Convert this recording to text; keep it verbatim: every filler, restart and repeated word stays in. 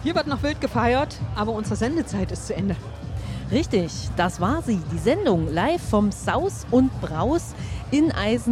Hier wird noch wild gefeiert, aber unsere Sendezeit ist zu Ende. Richtig, das war sie, die Sendung live vom Saus und Braus in Eisen.